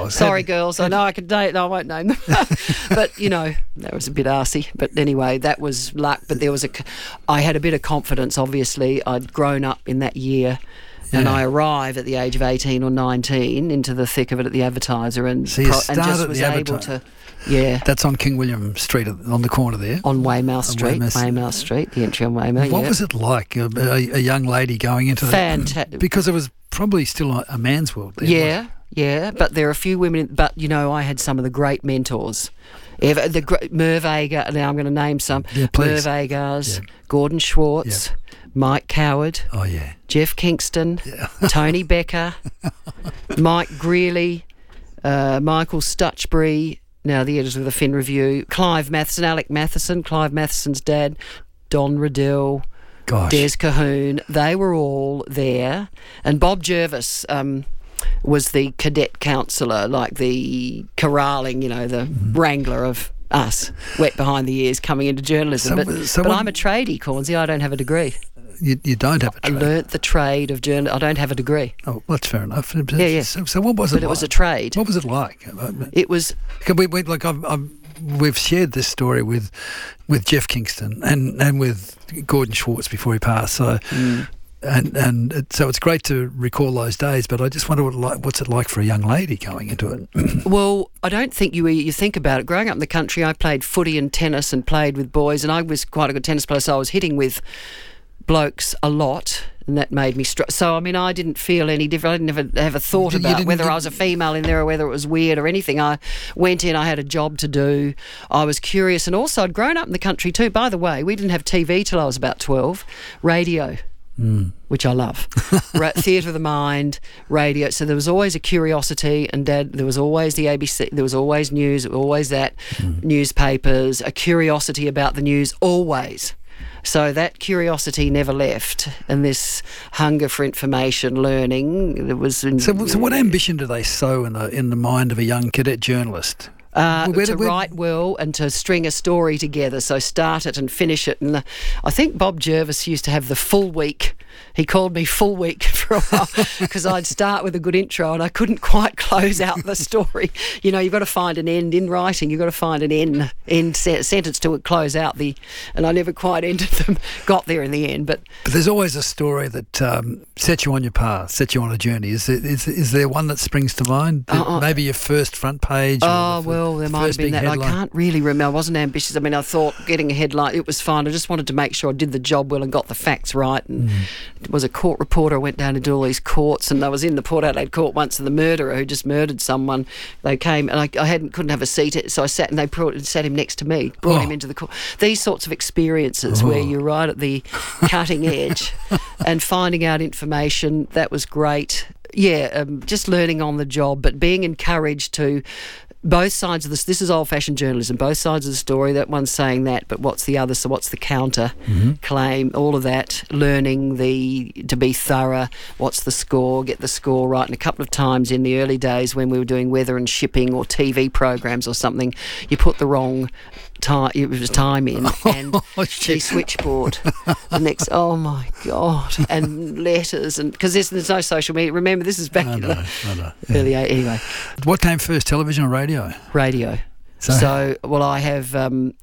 Sorry, girls. I know I could date. No, I won't name them. But, that was a bit arsey. But anyway, that was luck. But I had a bit of confidence, obviously. I'd grown up in that year. Yeah. And I arrived at the age of 18 or 19 into the thick of it at the Advertiser and so just was able to... Yeah. That's on King William Street, on the corner there. On Weymouth Street, Weymouth Street, the entry on Weymouth. What was it like, a young lady going into Fantastic. Because it was probably still a man's world there. Yeah, but there are a few women, but, I had some of the great mentors. Merv Agar, now I'm going to name some. Yeah, please. Merv Agars, Gordon Schwartz, Mike Coward, Jeff Kingston, Tony Becker, Mike Greeley, Michael Stutchbury, now the editor of the Fin Review, Clive Matheson, Alec Matheson, Clive Matheson's dad, Don Riddell, Des Cahoon. They were all there. And Bob Jervis was the cadet counsellor, like the corralling, the wrangler of us, wet behind the ears, coming into journalism. But I'm a tradie, Cornsey. I don't have a degree. You don't have a trade? I learnt the trade of journalism. I don't have a degree. Oh, well, that's fair enough. Yeah. So what was it like? But it was a trade. What was it like? It was... We've shared this story with Jeff Kingston and with Gordon Schwartz before he passed. So... And so it's great to recall those days, but I just wonder what's it like for a young lady going into it. Well, I don't think you think about it. Growing up in the country, I played footy and tennis and played with boys, and I was quite a good tennis player, so I was hitting with blokes a lot, and that made me so I didn't feel any different. I didn't ever thought about whether I was a female in there or whether it was weird or anything. I went in, I had a job to do, I was curious, and also I'd grown up in the country too. By the way, we didn't have TV till I was about 12. Radio, which I love. Theatre of the mind, radio. So there was always a curiosity, and Dad, there was always the ABC, there was always news, always that, newspapers, a curiosity about the news, always. So that curiosity never left, and this hunger for information, learning, there was... So what ambition do they sow in the mind of a young cadet journalist? To write well and to string a story together, so start it and finish it. And I think Bob Jervis used to have the full week. He called me full week for a while because I'd start with a good intro and I couldn't quite close out the story. You've got to find an end in writing. You've got to find an end sentence to close out and I never quite got there in the end. But there's always a story that sets you on your path, sets you on a journey. Is there one that springs to mind? Maybe your first front page? Well, there might have been that. Headline. I can't really remember. I wasn't ambitious. I thought getting a headline, it was fine. I just wanted to make sure I did the job well and got the facts right. And was a court reporter. I went down to do all these courts, and I was in the Port Adelaide court once, and the murderer who just murdered someone, they came, and I couldn't have a seat, so I sat, and they sat him next to me, brought him into the court. These sorts of experiences where you're right at the cutting edge and finding out information, that was great. Yeah, just learning on the job, but being encouraged to... Both sides of this is old-fashioned journalism, both sides of the story, that one's saying that, but what's the other, so what's the counter claim, all of that, learning to be thorough, what's the score, get the score right. And a couple of times in the early days when we were doing weather and shipping or TV programs or something, you put the wrong time in, and the switchboard, the next, oh my God, and letters, and because there's no social media. Remember, this is back in the early 80s. Anyway. What came first, television or radio? Radio. So I have...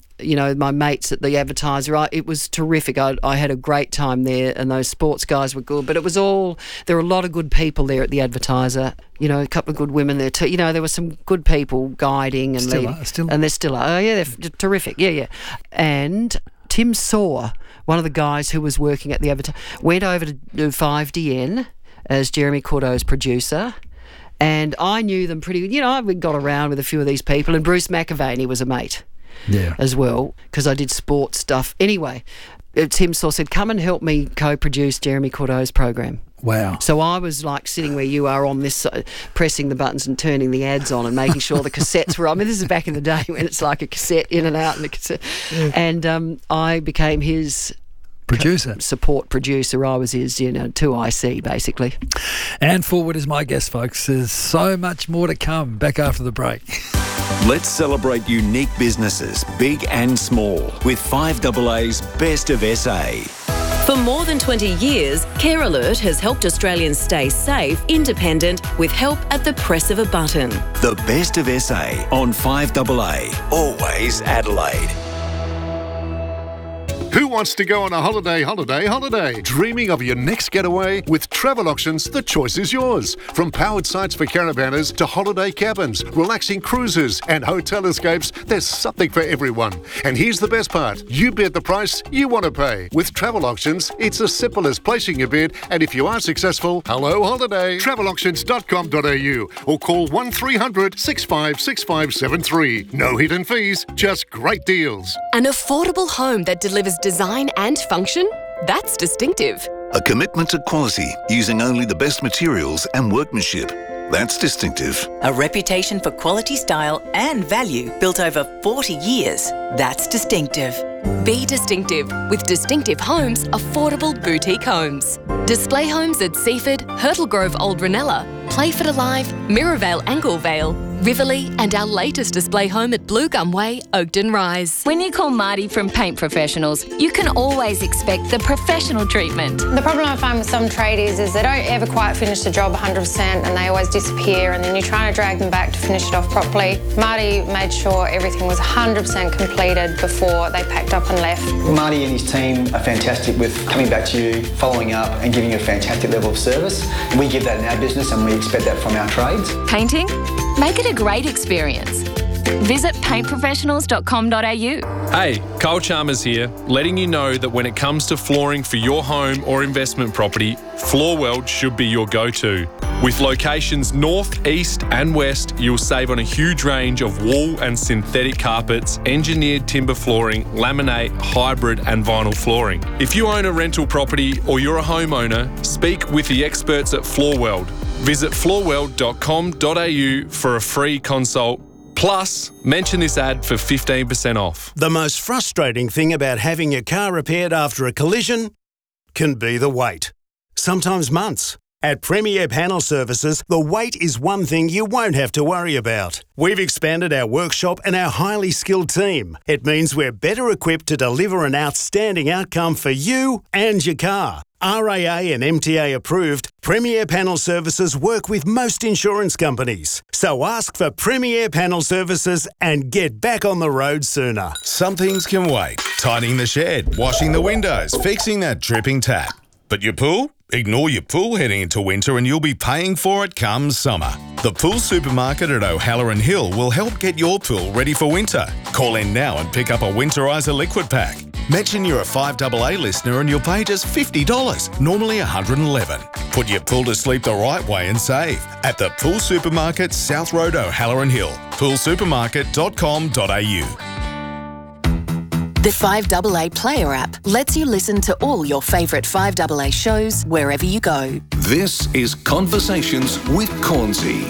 my mates at the Advertiser, it was terrific. I had a great time there, and those sports guys were good. But it was there were a lot of good people there at the Advertiser. A couple of good women there too. There were some good people guiding and leading. And there still are. Oh, yeah, they're terrific. Yeah. And Tim Saw, one of the guys who was working at the Advertiser, went over to do 5DN as Jeremy Cordo's producer. And I knew them pretty good. We got around with a few of these people. And Bruce McAvaney was a mate. Yeah. As well, because I did sports stuff. Anyway, Tim Saw said, come and help me co-produce Jeremy Cordo's program. Wow. So I was like sitting where you are on this, pressing the buttons and turning the ads on and making sure the cassettes were on. This is back in the day when it's like a cassette in and out and a cassette. Yeah. And I became his... support producer. I was his, 2IC basically. Anne Forward is my guest, folks. There's so much more to come. Back after the break. Let's celebrate unique businesses, big and small, with 5AA's Best of SA. For more than 20 years, Care Alert has helped Australians stay safe, independent, with help at the press of a button. The best of SA on 5AA. Always Adelaide. Who wants to go on a holiday? Dreaming of your next getaway? With Travel Auctions, the choice is yours. From powered sites for caravanners to holiday cabins, relaxing cruises and hotel escapes, there's something for everyone. And here's the best part. You bid the price you want to pay. With Travel Auctions, it's as simple as placing your bid, and if you are successful, hello holiday. Travelauctions.com.au or call 1300 656573. No hidden fees, just great deals. An affordable home that delivers design and function? That's distinctive. A commitment to quality using only the best materials and workmanship. That's distinctive. A reputation for quality, style and value built over 40 years. That's distinctive. Be distinctive with Distinctive Homes, affordable boutique homes. Display homes at Seaford, Hurtle Grove Old Ranella, Playford Alive, Mirrorvale Anglevale, Riverlea and our latest display home at Blue Gum Way, Oakden Rise. When you call Marty from Paint Professionals, you can always expect the professional treatment. The problem I find with some tradies is they don't ever quite finish the job 100% and they always disappear, and then you're trying to drag them back to finish it off properly. Marty made sure everything was 100% completed before they packed up and left. Marty and his team are fantastic with coming back to you, following up and giving you a fantastic level of service. We give that in our business and we expect that from our trades. Painting? Make it a great experience. Visit paintprofessionals.com.au. Hey, Cole Chalmers here, letting you know that when it comes to flooring for your home or investment property, Floorworld should be your go-to. With locations north, east and west, you'll save on a huge range of wool and synthetic carpets, engineered timber flooring, laminate, hybrid and vinyl flooring. If you own a rental property or you're a homeowner, speak with the experts at Floorworld. Visit floorworld.com.au for a free consult. Plus, mention this ad for 15% off. The most frustrating thing about having your car repaired after a collision can be the wait. Sometimes months. At Premier Panel Services, the wait is one thing you won't have to worry about. We've expanded our workshop and our highly skilled team. It means we're better equipped to deliver an outstanding outcome for you and your car. RAA and MTA approved, Premier Panel Services work with most insurance companies. So ask for Premier Panel Services and get back on the road sooner. Some things can wait. Tidying the shed, washing the windows, fixing that dripping tap. But your pool? Ignore your pool heading into winter and you'll be paying for it come summer. The Pool Supermarket at O'Halloran Hill will help get your pool ready for winter. Call in now and pick up a Winterizer liquid pack. Mention you're a 5AA listener and you'll pay just $50, normally $111. Put your pool to sleep the right way and save at the Pool Supermarket, South Road, O'Halloran Hill. poolsupermarket.com.au. The 5AA Player app lets you listen to all your favourite 5AA shows wherever you go. This is Conversations with Cornsey.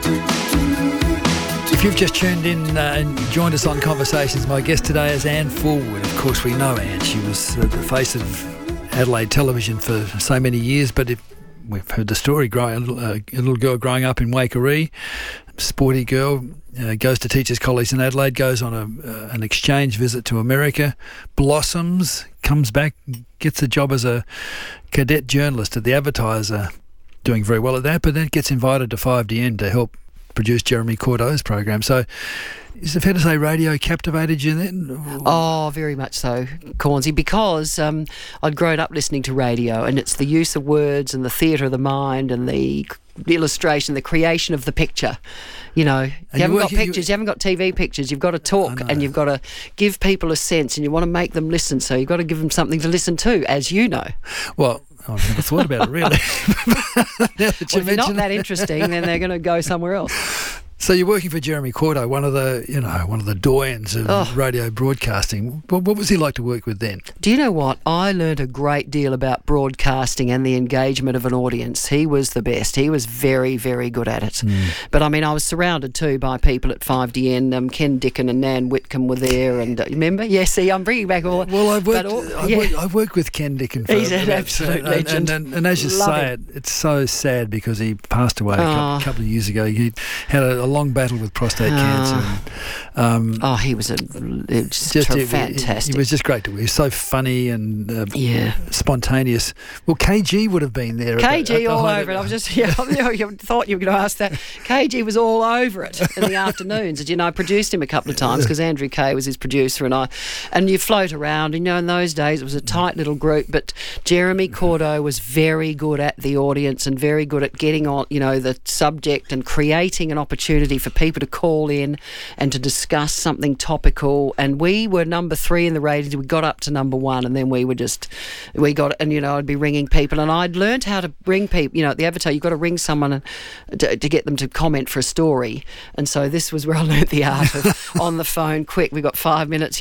If you've just tuned in and joined us on Conversations, my guest today is Anne Fulwood. Of course, we know Anne. She was the face of Adelaide television for so many years, but we've heard the story. A little girl growing up in Waikerie, sporty girl, goes to Teachers College in Adelaide, goes on an exchange visit to America, blossoms, comes back, gets a job as a cadet journalist at the Advertiser, doing very well at that, but then gets invited to 5DN to help produce Jeremy Cordeau's program. So is it fair to say radio captivated you then? Oh, very much so, Cornsey, because I'd grown up listening to radio, and it's the use of words and the theatre of the mind and the illustration, the creation of the picture. You know, you haven't got pictures, you haven't got TV pictures, you've got to talk and you've got to give people a sense and you want to make them listen, so you've got to give them something to listen to, as you know. Well, I've never thought about it really. If you're not that interesting, then they're going to go somewhere else. So you're working for Jeremy Cordeau, one of the doyens of radio broadcasting. What was he like to work with then? Do you know what? I learned a great deal about broadcasting and the engagement of an audience. He was the best. He was very, very good at it. But I mean, I was surrounded too by people at 5DN. Ken Dickin and Nan Whitcomb were there, and remember? Yeah, see, I'm bringing back all. Well, I've worked with Ken Dickin. He's an absolute legend. And as you say, it's so sad because he passed away a couple of years ago. He had a long battle with prostate cancer. And, he was fantastic. He was just great to hear. He was so funny and spontaneous. Well, KG would have been there. KG all over it. I was just, you thought you were going to ask that. KG was all over it in the afternoons. And, I produced him a couple of times because Andrew Kay was his producer and you float around. And, in those days it was a tight little group, but Jeremy Cordeaux was very good at the audience and very good at getting on, the subject and creating an opportunity for people to call in and to discuss something topical. And we were number 3 in the ratings. We got up to number 1, and then I'd be ringing people, and I'd learned how to ring people. At the Avatar, you've got to ring someone to get them to comment for a story. And so this was where I learnt the art of on the phone, quick, we've got 5 minutes,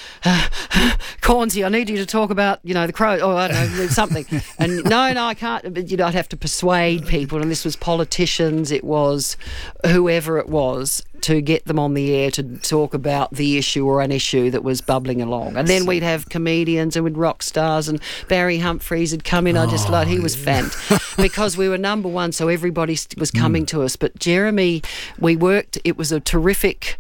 Cornsey, I need you to talk about, the crow, or I don't know, something. And no, I can't. But, I'd have to persuade people, and this was politicians, it was whoever it was, to get them on the air to talk about the issue or an issue that was bubbling along. And then we'd have comedians and we'd rock stars, and Barry Humphries had come in. He was because we were number 1, so everybody was coming to us. But Jeremy, it was a terrific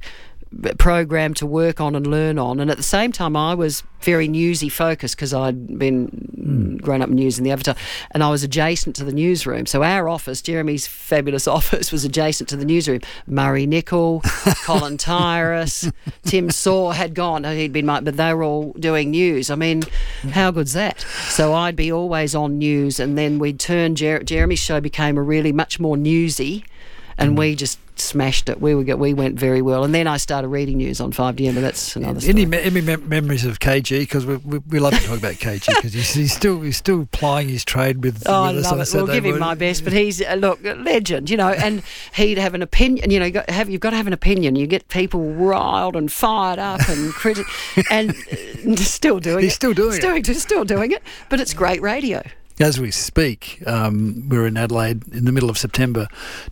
program to work on and learn on, and at the same time I was very newsy focused because I'd been grown up in news in the Avatar, and I was adjacent to the newsroom. So our office, Jeremy's fabulous office, was adjacent to the newsroom. Murray Nicol, Colin Tyrus, Tim Saw had gone, but they were all doing news. I mean, how good's that? So I'd be always on news, and then we'd turn Jeremy's show became a really much more newsy, and we just smashed it. We went very well, and then I started reading news on 5DM, but that's another story. Any memories of KG? Because we love to talk about KG because he's still plying his trade with us on a Saturday. We'll give him my best, but he's a legend, and he'd have an opinion. You've got to have an opinion. You get people riled and fired up and and still doing it. He's still doing it. Still doing it, but it's great radio. As we speak, we're in Adelaide in the middle of September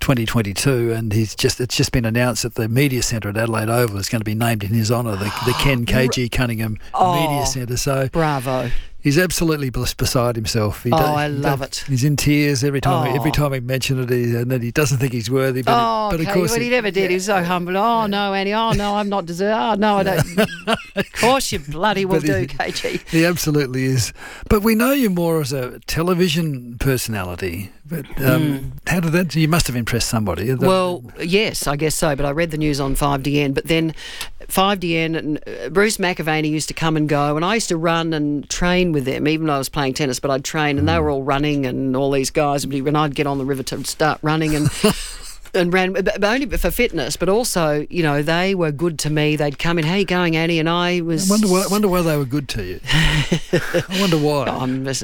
2022, and it's just been announced that the Media Centre at Adelaide Oval is going to be named in his honour, the Ken KG Cunningham Media Centre. So bravo. He's absolutely beside himself. I love it. He's in tears every time we mention it, and then he doesn't think he's worthy. But of course, he never did. He was so humble. Oh no, Annie. Oh no, I'm not deserved. Oh no, I don't. Of course, you bloody will do, KG. He absolutely is. But we know you more as a television personality. But how did that? You must have impressed somebody. Well, yes, I guess so. But I read the news on 5DN. But then 5DN and Bruce McAvaney used to come and go, and I used to run and train with them, even though I was playing tennis. But I'd train, and they were all running, and all these guys. When I'd get on the river to start running and. And ran, but only for fitness, but also, they were good to me. They'd come in, how you going, Annie? And I was... I wonder why they were good to you. I wonder why. I'm just,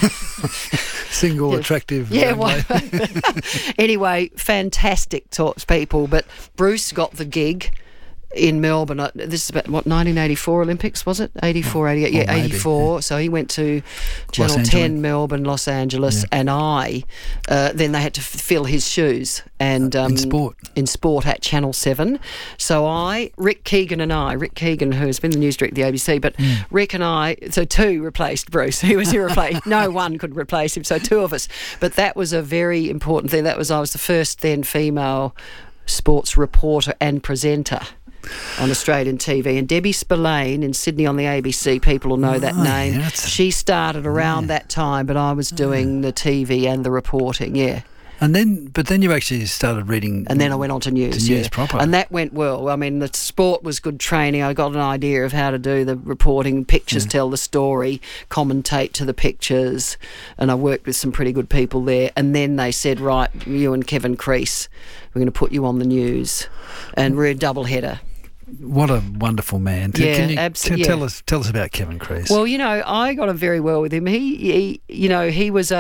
single, attractive. Yeah, well, anyway, fantastic people. But Bruce got the gig in Melbourne. This is about, 1984 Olympics, was it? 84, 88? Yeah, 84. So he went to Channel 10, Melbourne, Los Angeles, and then they had to fill his shoes. And in sport at Channel 7. So Rick Keegan, who has been the news director of the ABC, but Rick and I, so 2 replaced Bruce. He was irreplaceable. No one could replace him, so 2 of us. But that was a very important thing. I was the first then female sports reporter and presenter on Australian TV, and Debbie Spillane in Sydney on the ABC, people will know that name. She started around that time, but I was doing the TV and the reporting, And then you actually started reading. And then I went on to news. Proper. And that went well. I mean, the sport was good training. I got an idea of how to do the reporting, pictures tell the story, commentate to the pictures, and I worked with some pretty good people there. And then they said, right, you and Kevin Crease, we're going to put you on the news. And we're a double-header. What a wonderful man. Can you absolutely. Tell us about Kevin Crease? Well, I got on very well with him. He was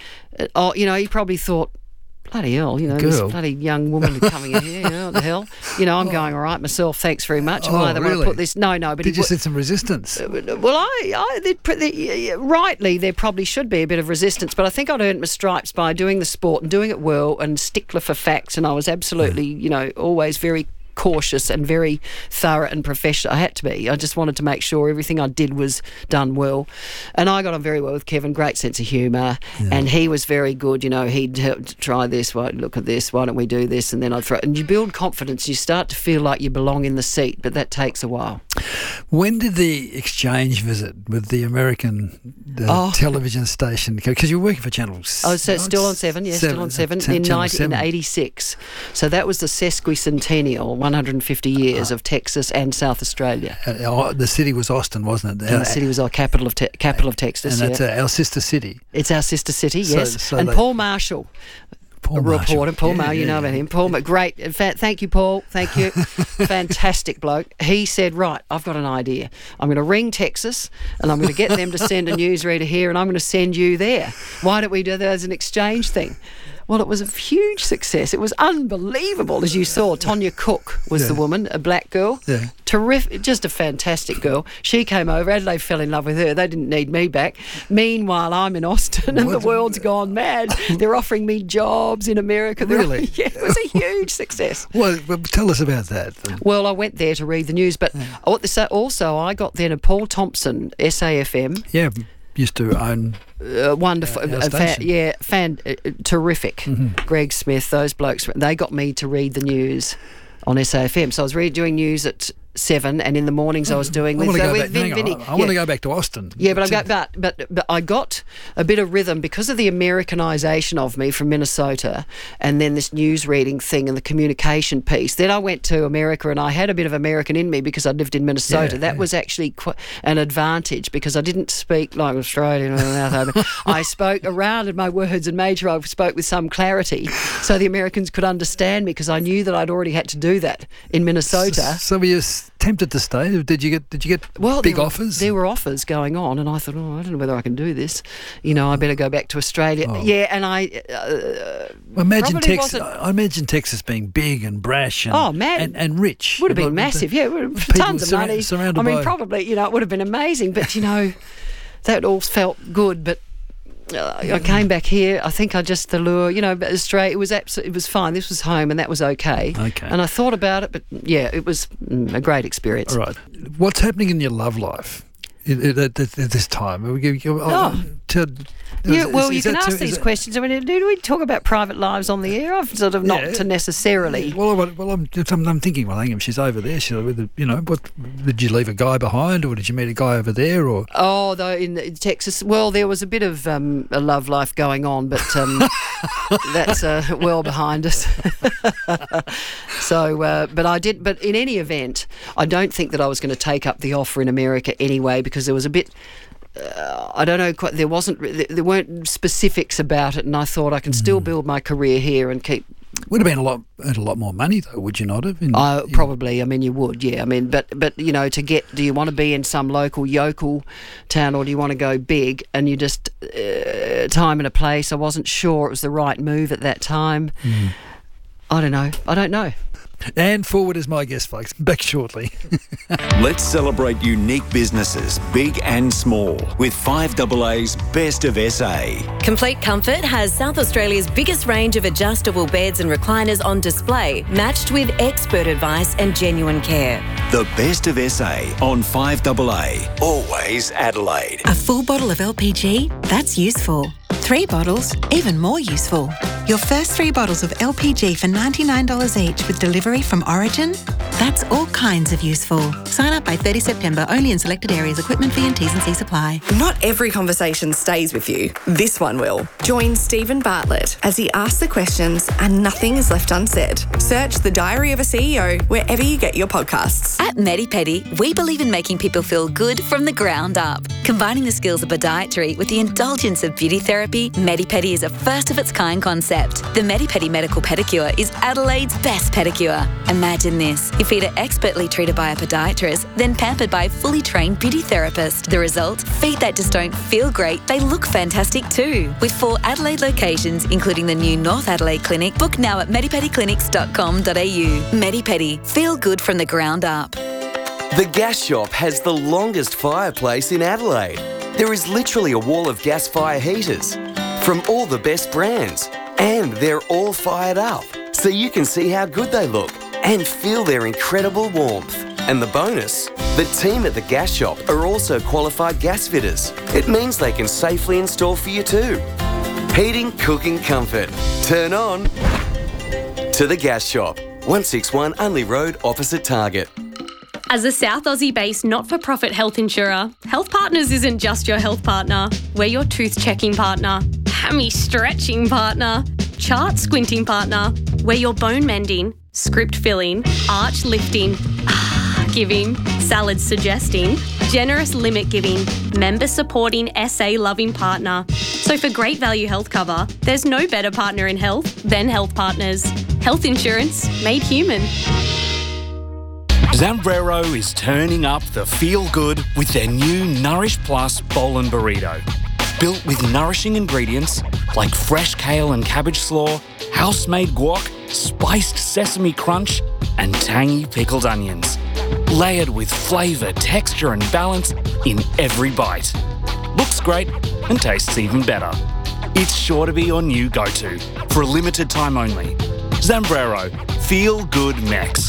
he probably thought, bloody hell, this bloody young woman coming in here, what the hell? I'm going all right myself, thanks very much. Why they want to put this? No, but did you see some resistance? Well, rightly, there probably should be a bit of resistance, but I think I'd earned my stripes by doing the sport and doing it well and stickler for facts, and I was absolutely, always very cautious and very thorough and professional. I had to be. I just wanted to make sure everything I did was done well. And I got on very well with Kevin, great sense of humour, and he was very good. You know, he'd try this, look at this, why don't we do this? And then I'd throw it. And you build confidence. You start to feel like you belong in the seat, but that takes a while. When did the exchange visit with the American television station? Because you were working for Channel... Oh, so it's still on 7, yes, still on 7, in 1986. So that was the sesquicentennial, 150 years of Texas and South Australia. The city was Austin, wasn't it? The city was our capital of Texas. And that's our sister city. It's our sister city, yes. And Paul Marshall... reporter, Paul Marshall, you know about him. Paul, great. In fact, thank you, Paul. Thank you. Fantastic bloke. He said, right, I've got an idea. I'm going to ring Texas and I'm going to get them to send a newsreader here and I'm going to send you there. Why don't we do that as an exchange thing? Well, it was a huge success. It was unbelievable, as you saw. Tonya Cook was the woman, a black girl. Yeah. Terrific, just a fantastic girl. She came over. Adelaide fell in love with her. They didn't need me back. Meanwhile, I'm in Austin and the world's gone mad. They're offering me jobs in America. Really? Yeah, it was a huge success. Well, tell us about that. Well, I went there to read the news, but also I got then a Paul Thompson, SAFM. Yeah. Used to own wonderful, terrific. Mm-hmm. Greg Smith, those blokes, they got me to read the news on SAFM. So I was doing news at 7, and in the mornings I was doing with Vinny. I want to go back to Austin. Yeah, but I got a bit of rhythm because of the Americanisation of me from Minnesota, and then this news reading thing and the communication piece. Then I went to America, and I had a bit of American in me because I lived in Minnesota. That was actually an advantage because I didn't speak like Australian. I spoke, rounded my words and made sure I spoke with some clarity, so the Americans could understand me because I knew that I'd already had to do that in Minnesota. So were you tempted to stay? Did you get big offers? There were offers going on, and I thought, I don't know whether I can do this. You know, I better go back to Australia. Oh. Yeah, and I imagine Texas. I imagine Texas being big and brash and rich. Would have been massive. Tons of money. Probably. You know, it would have been amazing. But you know, that all felt good. But I came back here. I think the lure, you know, Australia, it was fine. This was home, and that was okay. Okay. And I thought about it, but yeah, it was a great experience. All right. What's happening in your love life at this time? You can ask these questions. I mean, do we talk about private lives on the air? I've sort of not to necessarily. Well, I'm thinking. Well, hang on, she's over there. Did you leave a guy behind, or did you meet a guy over there, or? Oh, though in Texas, well, there was a bit of a love life going on, but that's well behind us. So, but I did. But in any event, I don't think that I was going to take up the offer in America anyway, because there was a bit. I don't know. There weren't specifics about it, and I thought I can still build my career here and keep. Would have been a lot more money though, would you not have? Probably. I mean, you would. Yeah. I mean, but you know, do you want to be in some local yokel town, or do you want to go big? And you just time and a place. I wasn't sure it was the right move at that time. I don't know. And Forward is my guest, folks. Back shortly. Let's celebrate unique businesses, big and small, with 5AA's Best of SA. Complete Comfort has South Australia's biggest range of adjustable beds and recliners on display, matched with expert advice and genuine care. The Best of SA on 5AA. Always Adelaide. A full bottle of LPG? That's useful. 3 bottles, even more useful. Your first 3 bottles of LPG for $99 each with delivery from Origin? That's all kinds of useful. Sign up by 30 September, only in selected areas. Equipment fee and T's and C's apply. Not every conversation stays with you. This one will. Join Stephen Bartlett as he asks the questions and nothing is left unsaid. Search The Diary of a CEO wherever you get your podcasts. At Medipedi, we believe in making people feel good from the ground up. Combining the skills of podiatry with the indulgence of beauty therapy, Medipedi is a first-of-its-kind concept. The Medipedi Medical Pedicure is Adelaide's best pedicure. Imagine this. Your feet are expertly treated by a podiatrist, then pampered by a fully trained beauty therapist. The result? Feet that just don't feel great, they look fantastic too. With 4 Adelaide locations, including the new North Adelaide Clinic, book now at medipediclinics.com.au. Medipedi. Feel good from the ground up. The Gas Shop has the longest fireplace in Adelaide. There is literally a wall of gas fire heaters from all the best brands, and they're all fired up, so you can see how good they look. and feel their incredible warmth. And the bonus, the team at the gas shop are also qualified gas fitters. It means they can safely install for you too. Heating, cooking, comfort. Turn on to the gas shop. 161 Unley Road, opposite Target. As a South Aussie-based not-for-profit health insurer, Health Partners isn't just your health partner. We're your tooth-checking partner, hammy-stretching partner, chart-squinting partner. We're your bone-mending, script-filling, arch-lifting, giving, salad-suggesting, generous limit-giving, member-supporting, SA-loving partner. So for great value health cover, there's no better partner in health than Health Partners. Health insurance made human. Zambrero is turning up the feel-good with their new Nourish Plus Bowl and Burrito. Built with nourishing ingredients like fresh kale and cabbage slaw, house-made guac, spiced sesame crunch, and tangy pickled onions. Layered with flavour, texture and balance in every bite. Looks great and tastes even better. It's sure to be your new go-to for a limited time only. Zambrero, feel good Mex.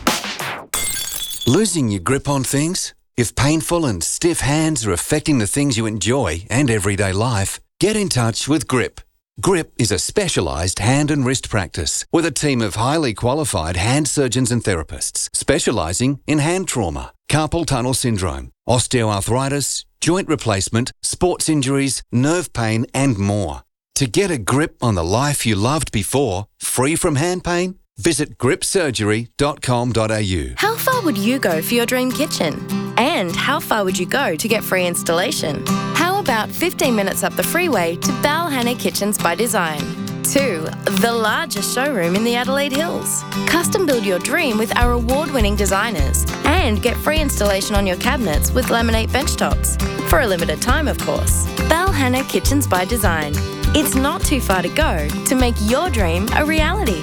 Losing your grip on things? If painful and stiff hands are affecting the things you enjoy and everyday life, get in touch with GRIP. GRIP is a specialised hand and wrist practice with a team of highly qualified hand surgeons and therapists specialising in hand trauma, carpal tunnel syndrome, osteoarthritis, joint replacement, sports injuries, nerve pain and more. To get a grip on the life you loved before, free from hand pain, visit gripsurgery.com.au. How far would you go for your dream kitchen? And how far would you go to get free installation? How about 15 minutes up the freeway to Balhanna Kitchens by Design? 2, the largest showroom in the Adelaide Hills. Custom build your dream with our award-winning designers and get free installation on your cabinets with laminate benchtops. For a limited time, of course. Balhanna Kitchens by Design. It's not too far to go to make your dream a reality.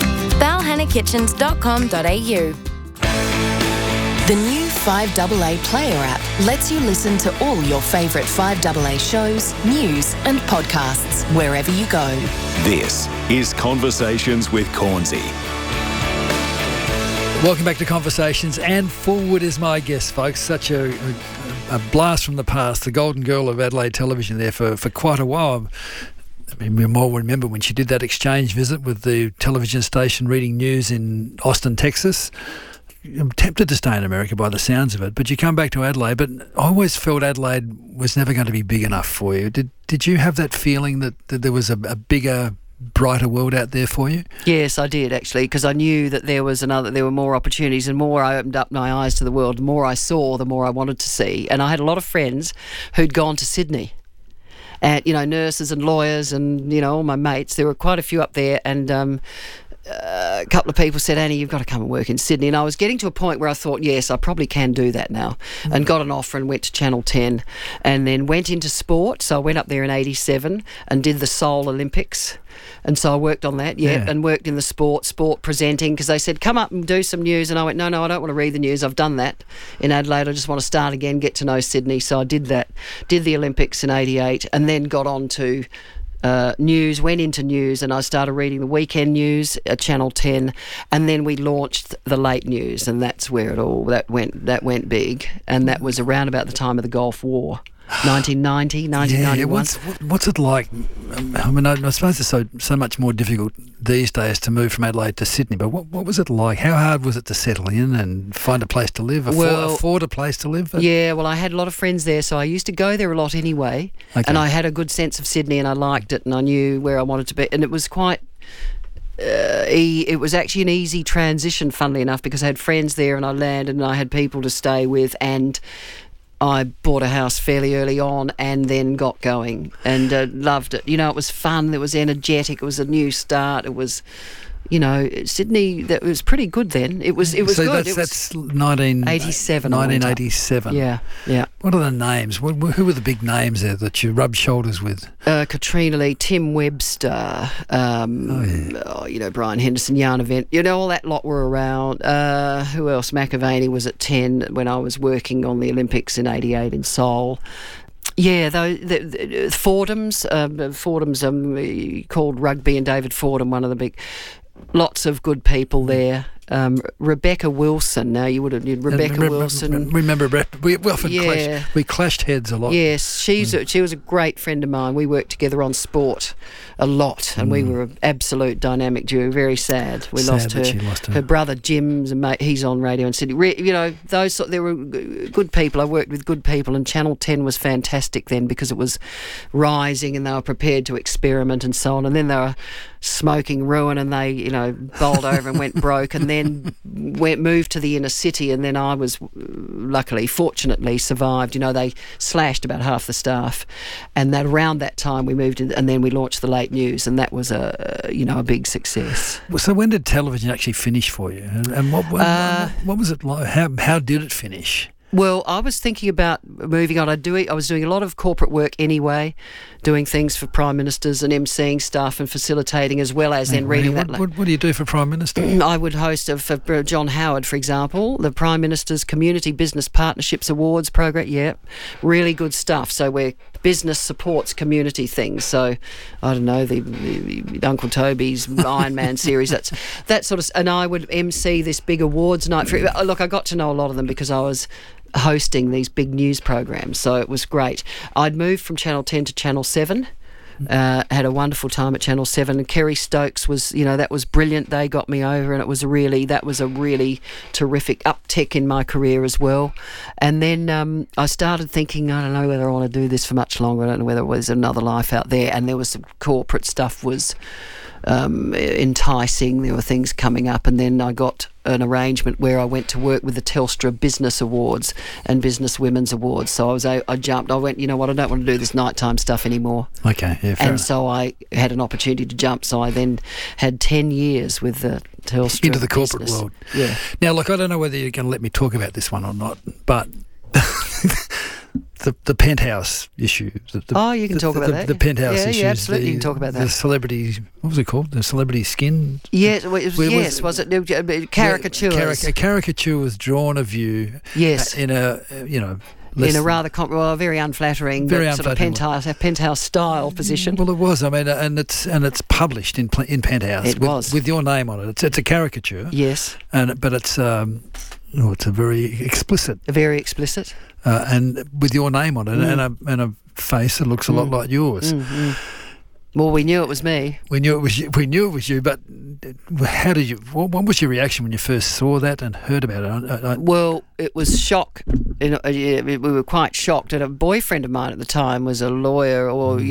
balhannakitchens.com.au. The new 5AA Player app lets you listen to all your favourite 5AA shows, news and podcasts wherever you go. This is Conversations with Cornsey. Welcome back to Conversations, and Fullwood is my guest, folks. Such a blast from the past, the golden girl of Adelaide television there for quite a while. I mean, we all remember when she did that exchange visit with the television station reading news in Austin, Texas. I'm tempted to stay in America by the sounds of it, but you come back to Adelaide. But I always felt Adelaide was never going to be big enough for you. Did you have that feeling that there was a bigger, brighter world out there for you? Yes, I did actually, because I knew that there were more opportunities, and more I opened up my eyes to the world, the more I saw, the more I wanted to see. And I had a lot of friends who'd gone to Sydney. And, nurses and lawyers and, all my mates. There were quite a few up there, and a couple of people said, Annie, you've got to come and work in Sydney. And I was getting to a point where I thought, yes, I probably can do that now. And got an offer and went to Channel 10 and then went into sport. So I went up there in 87 and did the Seoul Olympics. And so I worked on that, and worked in the sport presenting, because they said, come up and do some news. And I went, no, I don't want to read the news. I've done that in Adelaide. I just want to start again, get to know Sydney. So I did that, did the Olympics in 88, and then got on to news, went into news, and I started reading the weekend news at Channel 10, and then we launched the late news, and that's where that went big, and that was around about the time of the Gulf War. 1990, 1991. What's it like? I mean, I suppose it's so much more difficult these days to move from Adelaide to Sydney, but what was it like? How hard was it to settle in and find a place to live, afford a place to live? Yeah, well, I had a lot of friends there, so I used to go there a lot anyway, and I had a good sense of Sydney, and I liked it, and I knew where I wanted to be, and it was quite... it was actually an easy transition, funnily enough, because I had friends there, and I landed, and I had people to stay with, and I bought a house fairly early on and then got going and loved it. It was fun, it was energetic, it was a new start, it was... Sydney, that was pretty good then. It was good. That's 1987. 1987. Yeah. What are the names? Who were the big names there that you rubbed shoulders with? Katrina Lee, Tim Webster, Brian Henderson, Jan Event, all that lot were around. Who else? McAvaney was at 10 when I was working on the Olympics in 88 in Seoul. Yeah, the Fordham's called Rugby, and David Fordham, one of the big... Lots of good people there. Rebecca Wilson. Now you would have Rebecca Wilson. Remember, we often clashed heads a lot. Yes, she was a great friend of mine. We worked together on sport a lot, and we were an absolute dynamic duo. Very sad. We lost her. Her brother Jim's a mate. He's on radio in Sydney. You know, there were good people. I worked with good people, and Channel 10 was fantastic then because it was rising, and they were prepared to experiment and so on. And then they were smoking ruin, and they, you know, bowled over and went broke, and then moved to the inner city. And then I was fortunately survived. You know, they slashed about half the staff, and that around that time we moved in, and then we launched the Late News, and that was a big success. So when did television actually finish for you, and what was it like? How did it finish? Well, I was thinking about moving on. I was doing a lot of corporate work anyway, doing things for prime ministers and emceeing stuff and facilitating, as well as then reading that. What do you do for prime minister? I would host for John Howard, for example, the Prime Minister's Community Business Partnerships Awards program. Yeah, really good stuff. So where business supports community things. So I don't know, the Uncle Toby's Iron Man series. That sort of. And I would MC this big awards night. Look, I got to know a lot of them because I was hosting these big news programs, so it was great. I'd moved from Channel 10 to Channel 7, had a wonderful time at Channel 7, and Kerry Stokes was, that was brilliant. They got me over, and that was a really terrific uptick in my career as well. And then I started thinking, I don't know whether I want to do this for much longer. I don't know whether there's another life out there, and there was some corporate stuff was enticing. There were things coming up, and then I got an arrangement where I went to work with the Telstra Business Awards and Business Women's Awards. So I jumped. I went, you know what, I don't want to do this nighttime stuff anymore. Okay, yeah, fair enough. So I had an opportunity to jump. So I then had 10 years with the Telstra into the corporate business world. Yeah. Now, look, I don't know whether you're going to let me talk about this one or not, but the penthouse issue. You can talk about that. The penthouse issue. Yeah, absolutely, you can talk about that. The celebrity, what was it called? The celebrity skin? Yes, was it caricatures? A caricature was drawn of you. Yes. In a, in a rather very unflattering, sort of penthouse style position. Well, it was. I mean, and it's published in Penthouse. With your name on it. It's a caricature. Yes. But it's it's a very explicit. Very explicit. And with your name on it, and a face that looks a lot like yours. Mm-hmm. Well, we knew it was me. We knew it was you. But how did you? What was your reaction when you first saw that and heard about it? Well, it was shock. We were quite shocked. And a boyfriend of mine at the time was a lawyer,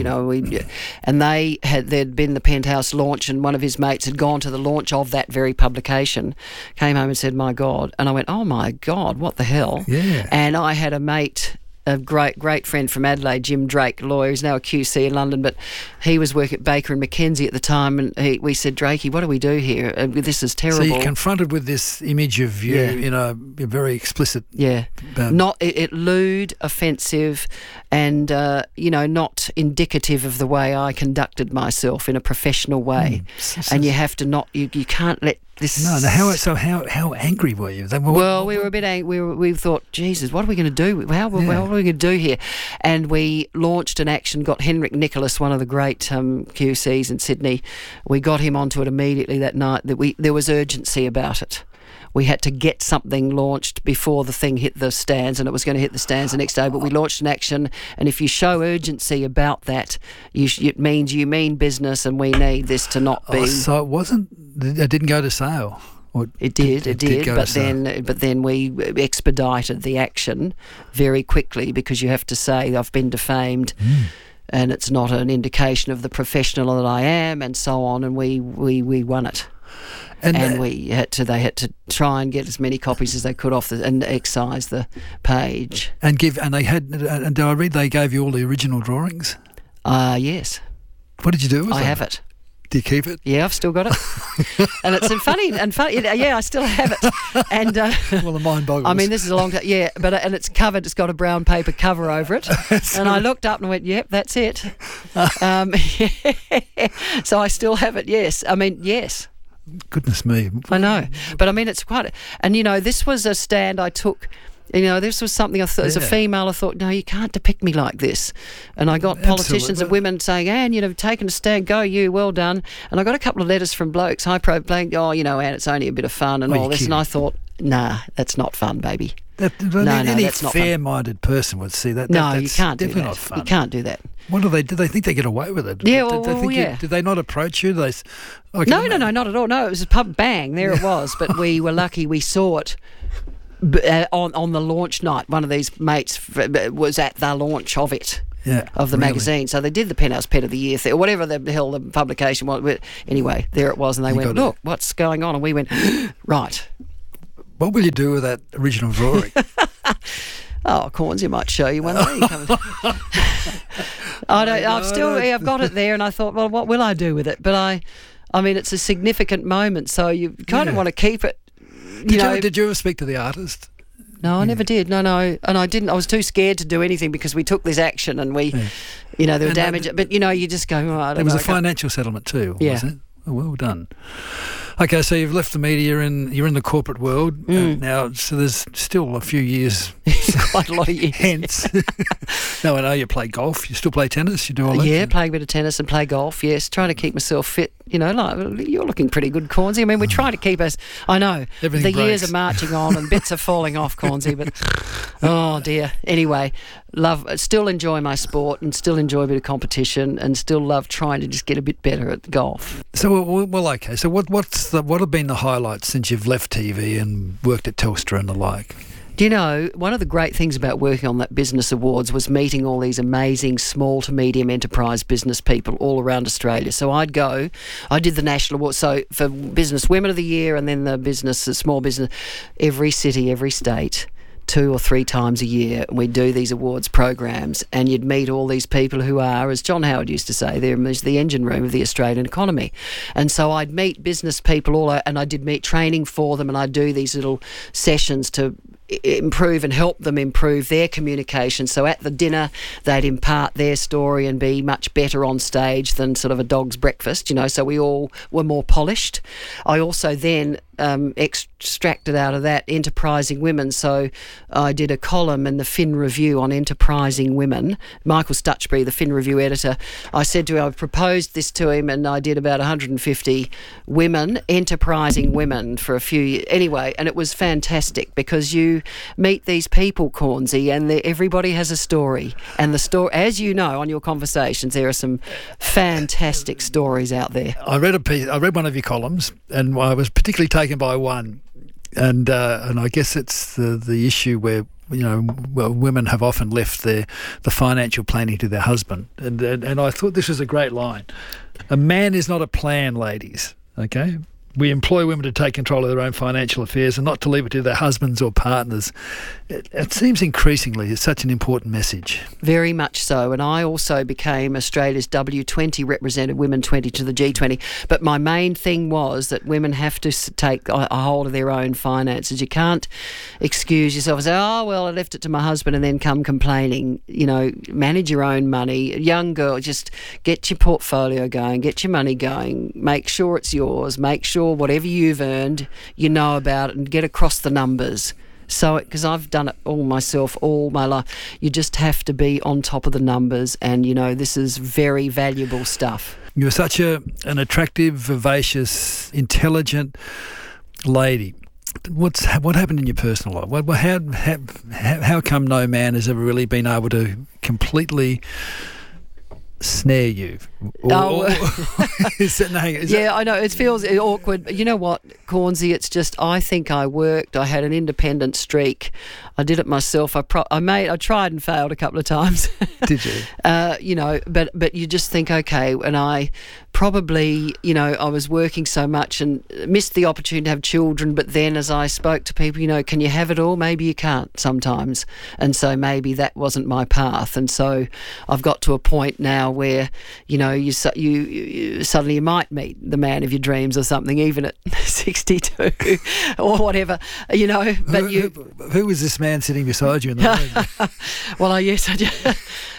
and there'd been the Penthouse launch, and one of his mates had gone to the launch of that very publication, came home and said, "My God!" And I went, "Oh my God, what the hell?" Yeah. And I had a mate, a great friend from Adelaide, Jim Drake, lawyer, who's now a QC in London, but he was working at Baker and McKenzie at the time, and we said, "Drakey, what do we do here? This is terrible." So you're confronted with this image of you, very explicit. Yeah. It lewd, offensive, and not indicative of the way I conducted myself in a professional way. And you have to you can't let this. No. How angry were you? We were a bit angry. We thought, Jesus, what are we going to do? What are we going to do here? And we launched an action. Got Henrik Nicholas, one of the great QCs in Sydney. We got him onto it immediately that night. There was urgency about it. We had to get something launched before the thing hit the stands, and it was going to hit the stands the next day, but we launched an action, and if you show urgency about that, it means you mean business, and we need this to not be... So it didn't go to sale? It did, but then we expedited the action very quickly, because you have to say, I've been defamed, and it's not an indication of the professional that I am, and so on, and we won it. And they had to try and get as many copies as they could off and excise the page. And did I read they gave you all the original drawings? Yes. What did you do with them? I have it. Do you keep it? Yeah, I've still got it. And it's funny. Yeah, I still have it. And well, the mind boggles. I mean, this is a long time. Yeah, and it's covered. It's got a brown paper cover over it. And I looked up and went, "Yep, that's it." So I still have it. Yes. I mean, yes. Goodness me. I know. But I mean, it's quite... And, this was a stand I took You know, this was something I thought, as a female, I thought, no, you can't depict me like this. And I got politicians and women saying, Anne, taken a stand, go you, well done. And I got a couple of letters from blokes, high pro, playing, Anne, it's only a bit of fun and all this. Kidding. And I thought, nah, that's not fun, baby. Any fair-minded person would see that. No, you can't do that. Not fun. You can't do that. What do they think they get away with it? Yeah, did they not approach you? No, not at all. No, it was a pub bang. There it was. But we were lucky we saw it on the launch night. One of these mates was at the launch of it. Yeah, of the magazine. So they did the Penthouse Pet of the Year thing, or whatever the hell the publication was. Anyway, there it was, and they went, look, what's going on? And we went, right. What will you do with that original drawing? Corns, you might show you one day. I've got it there, and I thought, well, what will I do with it? But I mean, it's a significant moment, so you kind of want to keep it. Did you ever speak to the artist? No, I never did. No, and I didn't. I was too scared to do anything because we took this action, and there were damage. But you just go. Oh, I don't know. There was a financial settlement too. Yeah. Was it? Oh, well done. Okay, so you've left the media and you're in the corporate world now. So there's still a few years, quite a lot of years. Hence, no, I know you play golf. You still play tennis. You do all that. Yeah, play a bit of tennis and play golf. Yes, trying to keep myself fit. You're looking pretty good, Cornsey. I mean, we're trying to keep us. I know everything the breaks. Years are marching on and bits are falling off, Cornsey. But oh dear. Anyway, still enjoy my sport and still enjoy a bit of competition and still love trying to just get a bit better at golf. So okay. So what have been the highlights since you've left TV and worked at Telstra and the like? Do you know, one of the great things about working on that Business Awards was meeting all these amazing small to medium enterprise business people all around Australia. So I did the National Awards, so for Business Women of the Year and then the small business, every city, every state, 2 or 3 times a year, and we'd do these awards programs, and you'd meet all these people who are, as John Howard used to say, they're the engine room of the Australian economy. And so I'd meet business people and I did meet training for them, and I'd do these little sessions to improve and help them improve their communication. So at the dinner, they'd impart their story and be much better on stage than sort of a dog's breakfast, so we all were more polished. I also then extracted out of that enterprising women. So I did a column in the Fin Review on enterprising women. Michael Stutchbury, the Fin Review editor, I said to him, I proposed this to him, and I did about 150 women, enterprising women, for a few years. Anyway, and it was fantastic because you meet these people, Cornsey, and everybody has a story. And the story, as you know, on your conversations, there are some fantastic stories out there. I read one of your columns, and I was particularly taken by one, and I guess it's the issue where women have often left the financial planning to their husband, and I thought this was a great line. A man is not a plan, ladies. Okay. We employ women to take control of their own financial affairs and not to leave it to their husbands or partners. It seems increasingly it's such an important message. Very much so. And I also became Australia's W20 represented Women 20 to the G20. But my main thing was that women have to take a hold of their own finances. You can't excuse yourself and say, oh, well, I left it to my husband, and then come complaining. Manage your own money. Young girl, just get your portfolio going, get your money going, make sure it's yours, make sure whatever you've earned, you know about it, and get across the numbers. So, because I've done it all myself all my life, you just have to be on top of the numbers, and this is very valuable stuff. You're such an attractive, vivacious, intelligent lady. What happened in your personal life? How come no man has ever really been able to completely snare you? I know it feels awkward. You know what, Cornsey? It's just I think I worked. I had an independent streak. I did it myself. I tried and failed a couple of times. Did you? But you just think, okay, and I probably, I was working so much and missed the opportunity to have children. But then, as I spoke to people, can you have it all? Maybe you can't sometimes, and so maybe that wasn't my path. And so I've got to a point now where you suddenly you might meet the man of your dreams or something, even at 62 or whatever, But who was this man sitting beside you in the room? Well, yes, I did.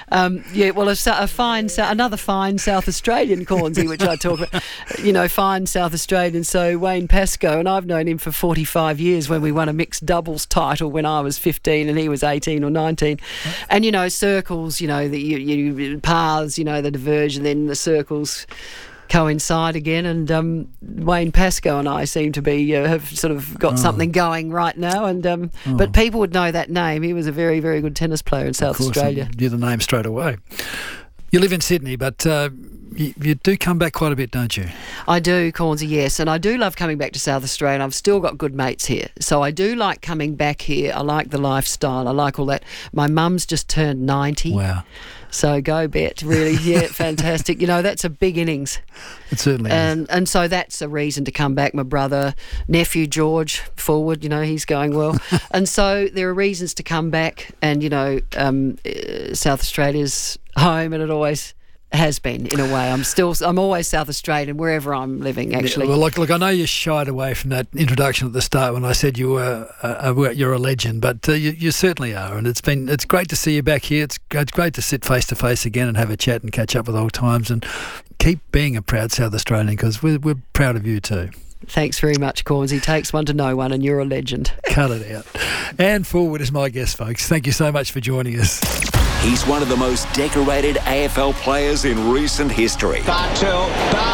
Another fine South Australian, Cornsey, which I talk about. Fine South Australian. So Wayne Pascoe, and I've known him for 45 years when we won a mixed doubles title when I was 15 and he was 18 or 19. And, circles, the paths, the diverge, and then the circles coincide again, and Wayne Pascoe and I seem to be have sort of got something going right now, and but people would know that name. He was a very, very good tennis player in South Australia. Knew the name straight away. You live in Sydney, but you do come back quite a bit, don't you? I do, Cornsey, yes, and I do love coming back to South Australia, and I've still got good mates here, so I do like coming back here. I like the lifestyle, I like all that. My mum's just turned 90. Wow. So go Bet, really, yeah, fantastic. That's a big innings. It certainly is. And so that's a reason to come back. My brother, nephew George, forward, he's going well. And so there are reasons to come back, and, South Australia's home, and it always has been, in a way. I'm always South Australian wherever I'm living, actually. Yeah, well, look, I know you shied away from that introduction at the start when I said you're a legend, but you certainly are, and it's great to see you back here. It's great to sit face to face again and have a chat and catch up with old times, and keep being a proud South Australian, because we're proud of you too. Thanks very much, Cornsey. Takes one to know one, and you're a legend. Cut it out. Anne Forward is my guest, folks. Thank you so much for joining us. He's one of the most decorated AFL players in recent history. Bartel.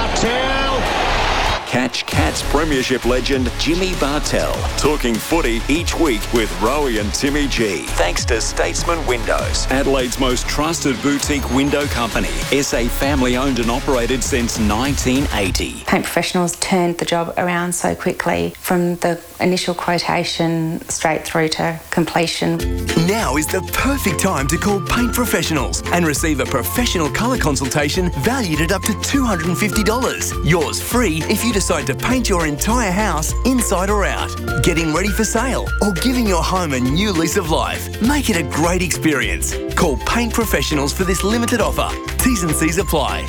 Catch Cats Premiership legend Jimmy Bartel. Talking footy each week with Rowie and Timmy G. Thanks to Statesman Windows, Adelaide's most trusted boutique window company. SA family owned and operated since 1980. Paint Professionals turned the job around so quickly, from the initial quotation straight through to completion. Now is the perfect time to call Paint Professionals and receive a professional colour consultation valued at up to $250. Yours free if you decide to paint your entire house inside or out, getting ready for sale, or giving your home a new lease of life. Make it a great experience. Call Paint Professionals for this limited offer. T's and C's apply.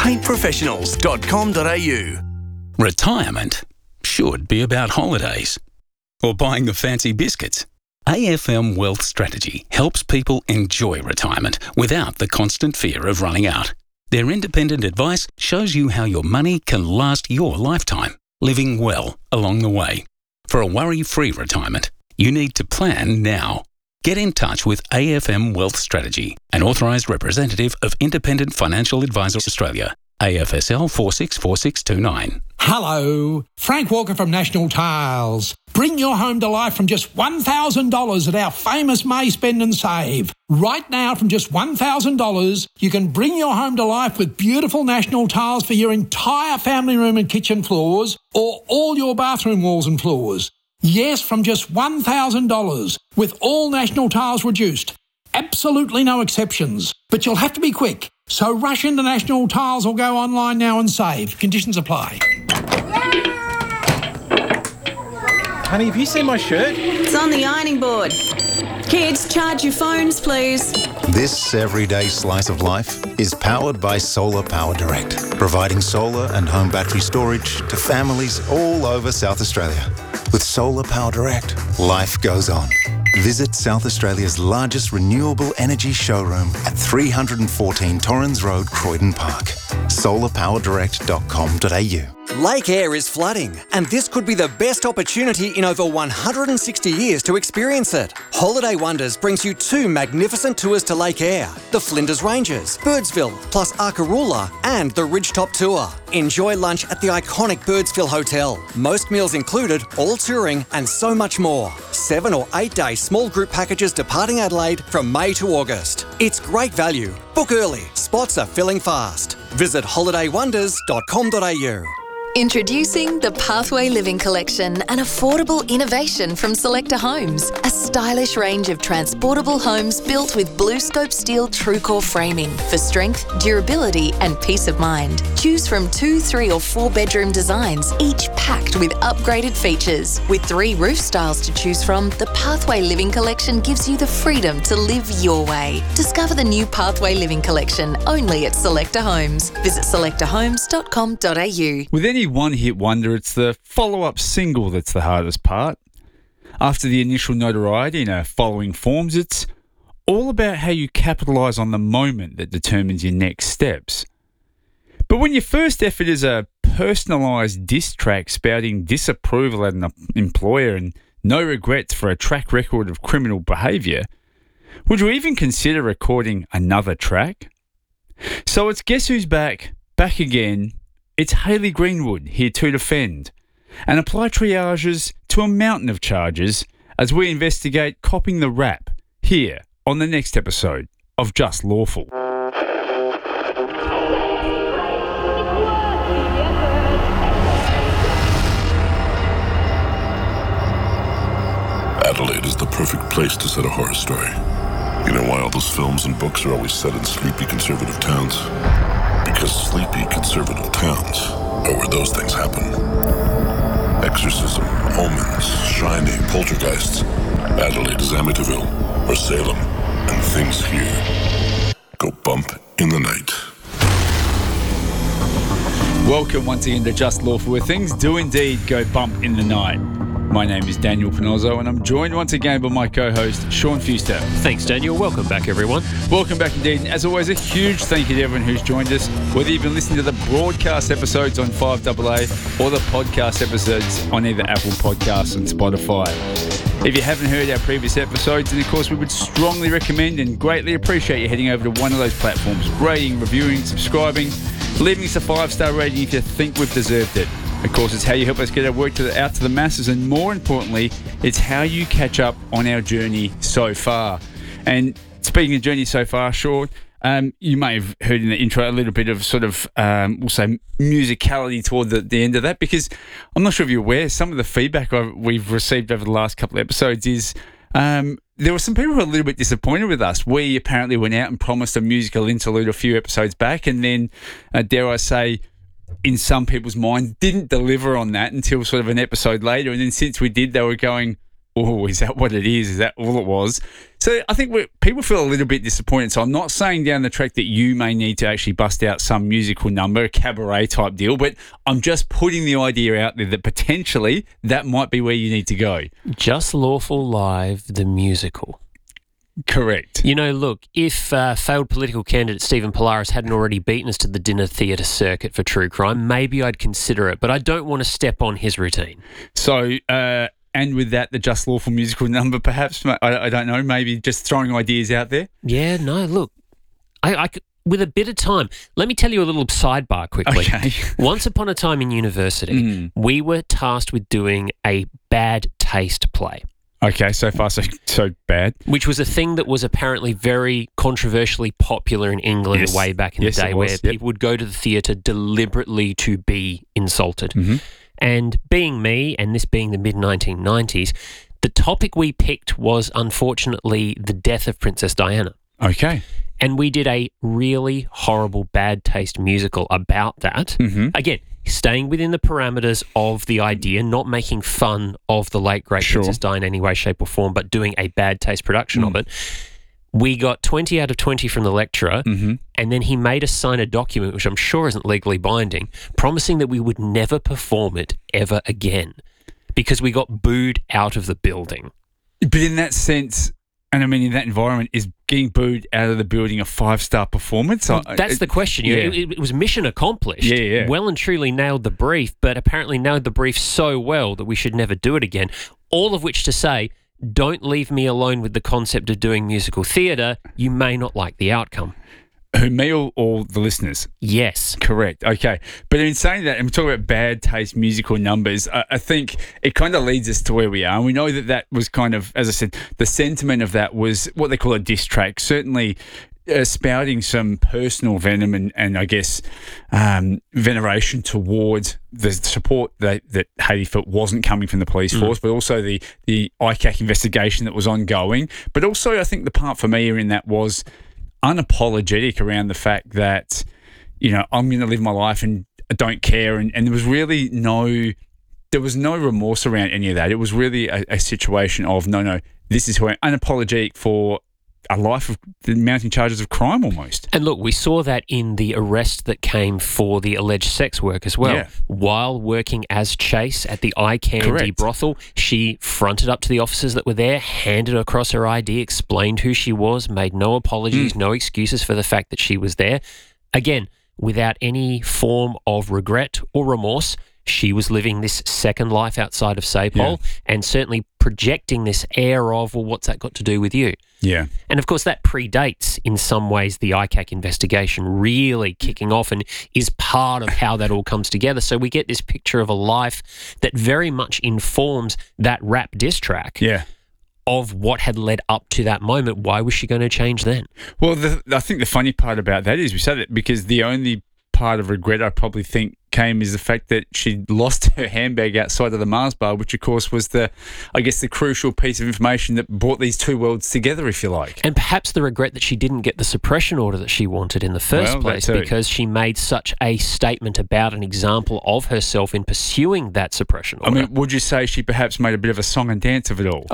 paintprofessionals.com.au. Retirement should be about holidays or buying the fancy biscuits. AFM Wealth Strategy helps people enjoy retirement without the constant fear of running out. Their independent advice shows you how your money can last your lifetime, living well along the way. For a worry-free retirement, you need to plan now. Get in touch with AFM Wealth Strategy, an authorised representative of Independent Financial Advisors Australia, AFSL 464629. Hello, Frank Walker from National Tiles. Bring your home to life from just $1,000 at our famous May Spend and Save. Right now, from just $1,000, you can bring your home to life with beautiful National Tiles for your entire family room and kitchen floors, or all your bathroom walls and floors. Yes, from just $1,000, with all National Tiles reduced. Absolutely no exceptions. But you'll have to be quick. So rush into National Tiles or go online now and save. Conditions apply. Honey, have you seen my shirt? It's on the ironing board. Kids, charge your phones, please. This everyday slice of life is powered by Solar Power Direct, providing solar and home battery storage to families all over South Australia. With Solar Power Direct, life goes on. Visit South Australia's largest renewable energy showroom at 314 Torrens Road, Croydon Park. solarpowerdirect.com.au. Lake Eyre is flooding, and this could be the best opportunity in over 160 years to experience it. Holiday Wonders brings you 2 magnificent tours to Lake Eyre, the Flinders Ranges, Birdsville, plus Arkaroola, and the Ridgetop Tour. Enjoy lunch at the iconic Birdsville Hotel. Most meals included, all touring, and so much more. 7 or 8 day small group packages departing Adelaide from May to August. It's great value. Book early. Spots are filling fast. Visit holidaywonders.com.au. Introducing the Pathway Living Collection, an affordable innovation from Selector Homes. A stylish range of transportable homes built with BlueScope steel TrueCore framing for strength, durability and peace of mind. Choose from 2, 3 or 4 bedroom designs, each packed with upgraded features. With 3 roof styles to choose from, the Pathway Living Collection gives you the freedom to live your way. Discover the new Pathway Living Collection only at Selector Homes. Visit selectorhomes.com.au. With any one-hit wonder, it's the follow-up single that's the hardest part. After the initial notoriety and following forms, it's all about how you capitalise on the moment that determines your next steps. But when your first effort is a personalised diss track spouting disapproval at an employer and no regrets for a track record of criminal behaviour, would you even consider recording another track? So it's Guess Who's Back again. It's Hayley Greenwood here to defend and apply triages to a mountain of charges as we investigate copping the rap here on the next episode of Just Lawful. Adelaide is the perfect place to set a horror story. You know why all those films and books are always set in sleepy conservative towns? Because sleepy conservative towns are where those things happen. Exorcism, omens, shining, poltergeists. Adelaide is Amityville or Salem, and things here go bump in the night. Welcome once again to Just Lawful, where things do indeed go bump in the night. My name is Daniel Panozzo, and I'm joined once again by my co-host, Sean Fuster. Thanks, Daniel. Welcome back, everyone. Welcome back indeed. And as always, a huge thank you to everyone who's joined us, whether you've been listening to the broadcast episodes on 5AA or the podcast episodes on either Apple Podcasts and Spotify. If you haven't heard our previous episodes, then of course we would strongly recommend and greatly appreciate you heading over to one of those platforms, rating, reviewing, subscribing, leaving us a 5-star rating if you think we've deserved it. Of course, it's how you help us get our work out to the masses, and more importantly, it's how you catch up on our journey so far. And speaking of journey so far, Sean, you may have heard in the intro a little bit of sort of, we'll say, musicality toward the end of that, because I'm not sure if you're aware, some of the feedback we've received over the last couple of episodes is there were some people who were a little bit disappointed with us. We apparently went out and promised a musical interlude a few episodes back, and then, dare I say, in some people's mind, didn't deliver on that until sort of an episode later. And then since we did, they were going, oh, is that what it is? Is that all it was? So I think people feel a little bit disappointed. So I'm not saying down the track that you may need to actually bust out some musical number, a cabaret type deal, but I'm just putting the idea out there that potentially that might be where you need to go. Just Lawful Live, the musical. Correct. You know, look, if failed political candidate Stephen Polaris hadn't already beaten us to the dinner theatre circuit for true crime, maybe I'd consider it, but I don't want to step on his routine. So, and with that, the Just Lawful musical number, perhaps, I don't know, maybe just throwing ideas out there? Yeah, no, look, I could, with a bit of time, let me tell you a little sidebar quickly. Okay. Once upon a time in university, we were tasked with doing a bad taste play. Okay, so far so bad. Which was a thing that was apparently very controversially popular in England way back in the day, where people would go to the theatre deliberately to be insulted. Mm-hmm. And being me, and this being the mid-1990s, the topic we picked was, unfortunately, the death of Princess Diana. Okay. And we did a really horrible bad taste musical about that. Mm-hmm. Again, staying within the parameters of the idea, not making fun of the late, great Princess Diana in any way, shape or form, but doing a bad taste production of it. We got 20 out of 20 from the lecturer, and then he made us sign a document, which I'm sure isn't legally binding, promising that we would never perform it ever again because we got booed out of the building. But in that sense, and I mean in that environment, is getting booed out of the building a 5-star performance? Well, that's the question. It was mission accomplished. Yeah. Well and truly nailed the brief, but apparently nailed the brief so well that we should never do it again. All of which to say, don't leave me alone with the concept of doing musical theatre. You may not like the outcome. Who, me or the listeners? Yes. Correct. Okay. But in saying that, and we're talking about bad taste musical numbers, I think it kind of leads us to where we are. And we know that was kind of, as I said, the sentiment of that was what they call a diss track, certainly spouting some personal venom and I guess veneration towards the support that Hayley felt wasn't coming from the police force, but also the ICAC investigation that was ongoing. But also I think the part for me in that was unapologetic around the fact that, you know, I'm going to live my life and I don't care. And there was really no remorse around any of that. It was really a situation of, no, this is who I am. Unapologetic for a life of mounting charges of crime almost. And look, we saw that in the arrest that came for the alleged sex work as well. Yeah. While working as Chase at the Eye Candy brothel, she fronted up to the officers that were there, handed across her ID, explained who she was, made no apologies, no excuses for the fact that she was there. Again, without any form of regret or remorse. She was living this second life outside of Sapole and certainly projecting this air of, well, what's that got to do with you? Yeah. And of course, that predates in some ways the ICAC investigation really kicking off and is part of how that all comes together. So we get this picture of a life that very much informs that rap diss track. Yeah. Of what had led up to that moment. Why was she going to change then? Well, I think the funny part about that is we said it because the only part of regret I probably think came is the fact that she lost her handbag outside of the Mars bar, which of course was the crucial piece of information that brought these two worlds together, if you like. And perhaps the regret that she didn't get the suppression order that she wanted in the first place because she made such a statement about an example of herself in pursuing that suppression order. I mean, would you say she perhaps made a bit of a song and dance of it all?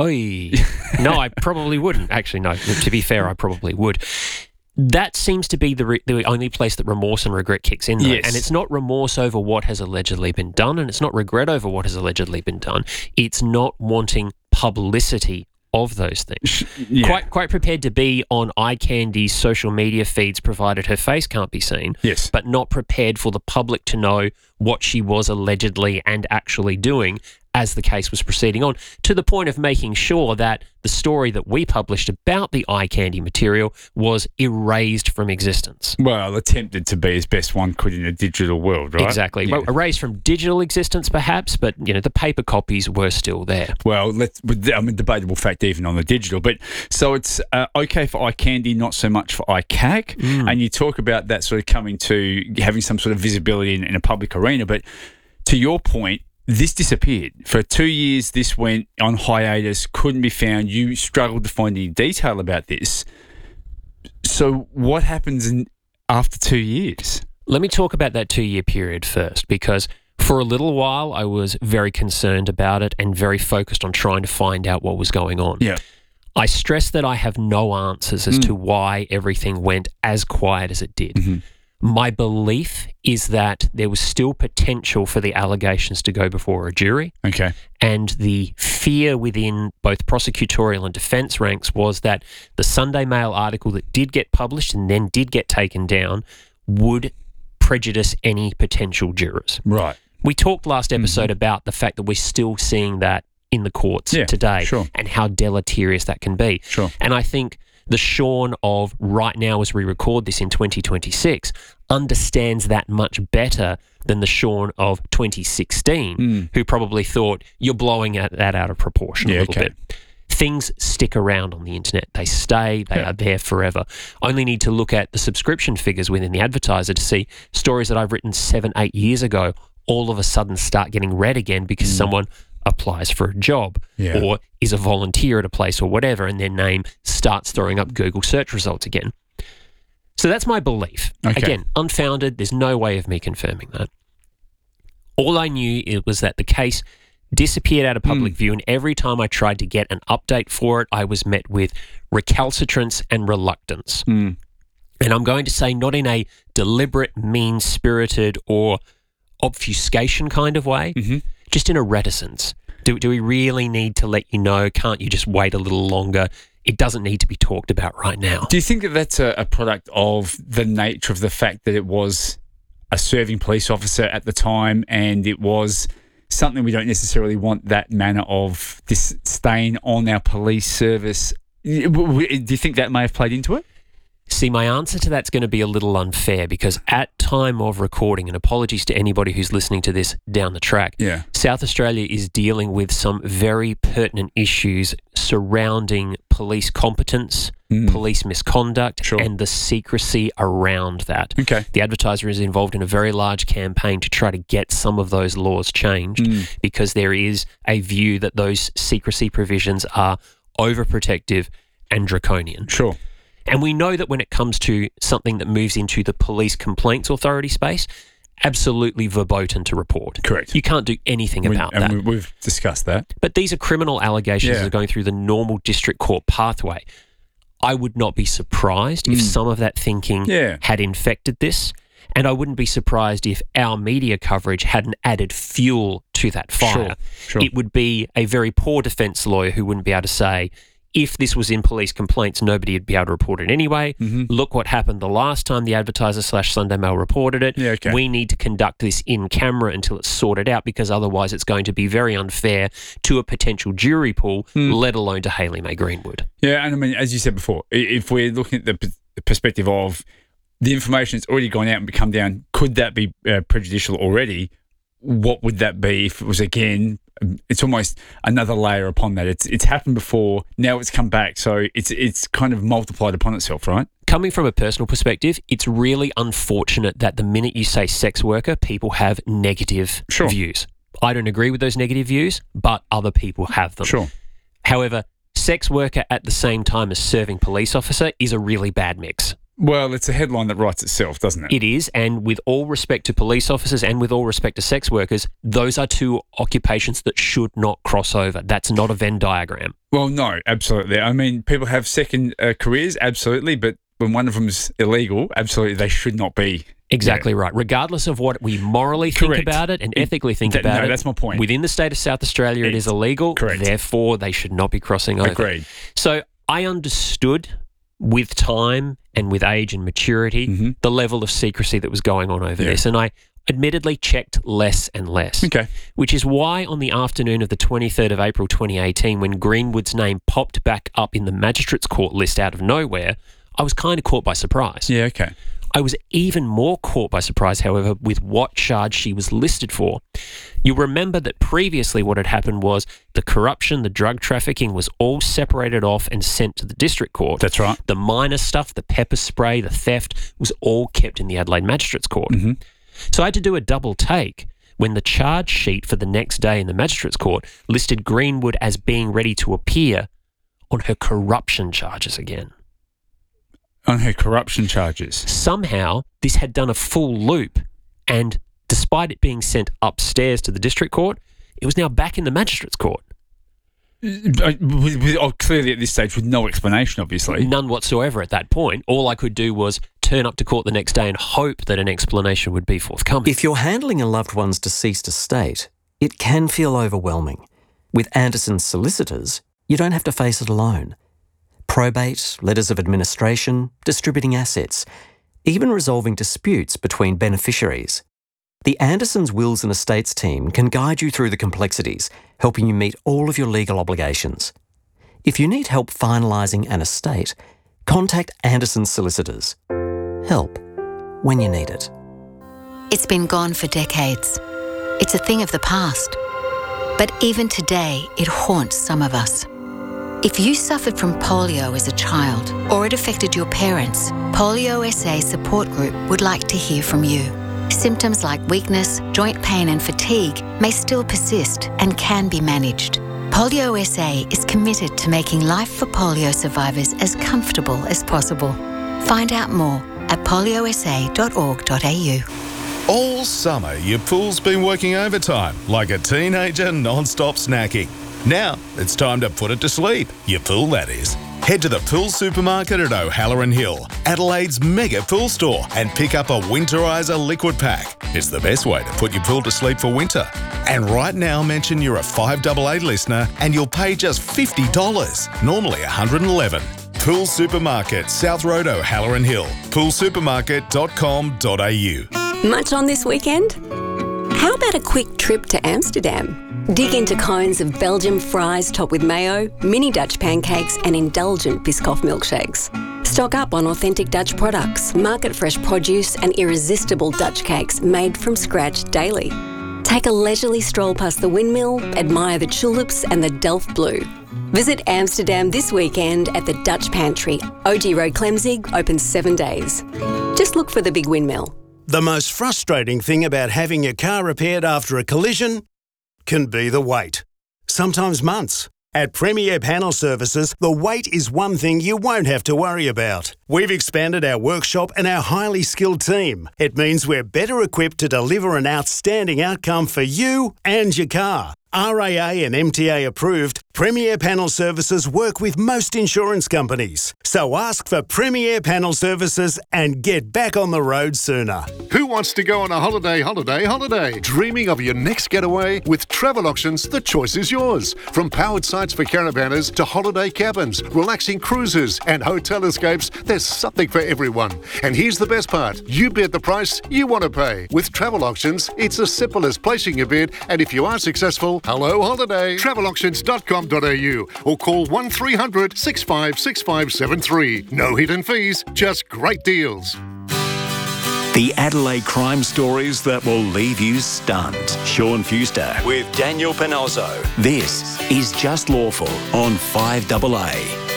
No, I probably wouldn't. Actually, no. To be fair, I probably would. That seems to be the only place that remorse and regret kicks in, though. Yes. And it's not remorse over what has allegedly been done, and it's not regret over what has allegedly been done. It's not wanting publicity of those things. Yeah. Quite prepared to be on Eye Candy's social media feeds, provided her face can't be seen. Yes. But not prepared for the public to know what she was allegedly and actually doing as the case was proceeding on, to the point of making sure that the story that we published about the Eye Candy material was erased from existence. Well, attempted to be as best one could in a digital world, right? Exactly. Yeah. Well, erased from digital existence perhaps, but the paper copies were still there. Well, debatable fact even on the digital. But so it's okay for Eye Candy, not so much for ICAC. And you talk about that sort of coming to having some sort of visibility in a public arena. But to your point, this disappeared. For 2 years, this went on hiatus, couldn't be found. You struggled to find any detail about this. So what happens after 2 years? Let me talk about that 2-year period first, because for a little while I was very concerned about it and very focused on trying to find out what was going on. Yeah. I stress that I have no answers as to why everything went as quiet as it did. Mm-hmm. My belief is that there was still potential for the allegations to go before a jury. Okay. And the fear within both prosecutorial and defence ranks was that the Sunday Mail article that did get published and then did get taken down would prejudice any potential jurors. Right. We talked last episode about the fact that we're still seeing that in the courts today and how deleterious that can be. Sure. And I think the Sean of right now as we record this in 2026 understands that much better than the Sean of 2016 who probably thought you're blowing that out of proportion a little bit. Things stick around on the internet. They stay. They are there forever. Only need to look at the subscription figures within the Advertiser to see stories that I've written 7-8 years ago all of a sudden start getting read again because someone applies for a job or is a volunteer at a place or whatever, and their name starts throwing up Google search results again. So that's my belief. Okay. Again, unfounded. There's no way of me confirming that. All I knew was that the case disappeared out of public view, and every time I tried to get an update for it, I was met with recalcitrance and reluctance. And I'm going to say not in a deliberate, mean-spirited or obfuscation kind of way, just in a reticence. Do we really need to let you know? Can't you just wait a little longer? It doesn't need to be talked about right now. Do you think that that's a product of the nature of the fact that it was a serving police officer at the time and it was something we don't necessarily want that manner of this stain on our police service? Do you think that may have played into it? See, my answer to that's going to be a little unfair because at time of recording, and apologies to anybody who's listening to this down the track, South Australia is dealing with some very pertinent issues surrounding police competence, police misconduct, and the secrecy around that. Okay. The Advertiser is involved in a very large campaign to try to get some of those laws changed because there is a view that those secrecy provisions are overprotective and draconian. Sure. And we know that when it comes to something that moves into the police complaints authority space, absolutely verboten to report. Correct. You can't do anything about that. And we've discussed that. But these are criminal allegations that are going through the normal district court pathway. I would not be surprised if some of that thinking had infected this. And I wouldn't be surprised if our media coverage hadn't added fuel to that fire. Sure. It would be a very poor defence lawyer who wouldn't be able to say, if this was in police complaints, nobody would be able to report it anyway. Look what happened the last time the Advertiser/Sunday Mail reported it. We need to conduct this in camera until it's sorted out, because otherwise it's going to be very unfair to a potential jury pool, let alone to Hayley May Greenwood. Yeah, and I mean, as you said before, if we're looking at the perspective of the information that's already gone out and come down, could that be prejudicial already? What would that be if it was, again, it's almost another layer upon that. It's happened before, now it's come back, so it's kind of multiplied upon itself, right? Coming from a personal perspective, it's really unfortunate that the minute you say sex worker, people have negative views. I don't agree with those negative views, but other people have them. Sure. However, sex worker at the same time as serving police officer is a really bad mix. Well, it's a headline that writes itself, doesn't it? It is, and with all respect to police officers and with all respect to sex workers, those are two occupations that should not cross over. That's not a Venn diagram. Well, no, absolutely. I mean, people have second careers, absolutely, but when one of them's illegal, absolutely, they should not be. Exactly right. Regardless of what we morally think about it and ethically think about it. That's my point. Within the state of South Australia, it is illegal. Correct. Therefore, they should not be crossing over. Agreed. So I understood with time and with age and maturity, the level of secrecy that was going on over this. And I admittedly checked less and less. Okay. Which is why on the afternoon of the 23rd of April 2018, when Greenwood's name popped back up in the Magistrates Court list out of nowhere, I was kind of caught by surprise. Yeah, okay. I was even more caught by surprise, however, with what charge she was listed for. You'll remember that previously what had happened was the corruption, the drug trafficking was all separated off and sent to the district court. That's right. The minor stuff, the pepper spray, the theft, was all kept in the Adelaide Magistrates Court. So I had to do a double take when the charge sheet for the next day in the Magistrates Court listed Greenwood as being ready to appear on her corruption charges again. On her corruption charges. Somehow, this had done a full loop, and despite it being sent upstairs to the district court, it was now back in the Magistrates Court. Clearly at this stage with no explanation, obviously. None whatsoever at that point. All I could do was turn up to court the next day and hope that an explanation would be forthcoming. If you're handling a loved one's deceased estate, it can feel overwhelming. With Anderson's solicitors, you don't have to face it alone. Probate, letters of administration, distributing assets, even resolving disputes between beneficiaries. The Andersons Wills and Estates team can guide you through the complexities, helping you meet all of your legal obligations. If you need help finalising an estate, contact Anderson's solicitors. Help when you need it. It's been gone for decades. It's a thing of the past. But even today, it haunts some of us. If you suffered from polio as a child or it affected your parents, Polio SA Support Group would like to hear from you. Symptoms like weakness, joint pain and fatigue may still persist and can be managed. Polio SA is committed to making life for polio survivors as comfortable as possible. Find out more at poliosa.org.au. All summer, your pool's been working overtime like a teenager non-stop snacking. Now, it's time to put it to sleep. Your pool, that is. Head to the Pool Supermarket at O'Halloran Hill, Adelaide's mega pool store, and pick up a Winterizer liquid pack. It's the best way to put your pool to sleep for winter. And right now, mention you're a 5AA listener and you'll pay just $50, normally $111. Pool Supermarket, South Road, O'Halloran Hill. poolsupermarket.com.au. Much on this weekend? How about a quick trip to Amsterdam? Dig into cones of Belgian fries topped with mayo, mini Dutch pancakes and indulgent Biscoff milkshakes. Stock up on authentic Dutch products, market-fresh produce and irresistible Dutch cakes made from scratch daily. Take a leisurely stroll past the windmill, admire the tulips and the Delft Blue. Visit Amsterdam this weekend at the Dutch Pantry, OG Road Clemzig, open 7 days. Just look for the big windmill. The most frustrating thing about having your car repaired after a collision can be the wait. Sometimes months. At Premier Panel Services, the wait is one thing you won't have to worry about. We've expanded our workshop and our highly skilled team. It means we're better equipped to deliver an outstanding outcome for you and your car. RAA and MTA approved, Premier Panel Services work with most insurance companies. So ask for Premier Panel Services and get back on the road sooner. Who wants to go on a holiday? Dreaming of your next getaway? With Travel Auctions, the choice is yours. From powered sites for caravanners to holiday cabins, relaxing cruises and hotel escapes, there's something for everyone. And here's the best part. You bid the price you want to pay. With Travel Auctions, it's as simple as placing a bid, and if you are successful, hello holiday. Travelauctions.com.au or call 1300 65 6573. No hidden fees, just great deals. The Adelaide crime stories that will leave you stunned. Sean Fuster with Daniel Panozzo. This is Just Lawful on 5AA.